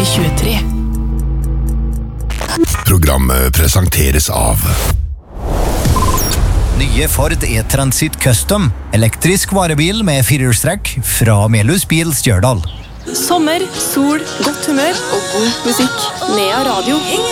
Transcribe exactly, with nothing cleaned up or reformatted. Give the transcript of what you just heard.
i tjuetre. Programmet presenteres av Nye Ford E-Transit Custom, elektrisk varebil med firehjulstrekk fra Melhus Bil Stjørdal. Sommer, sol, godt humør og god musikk. Nea Radio.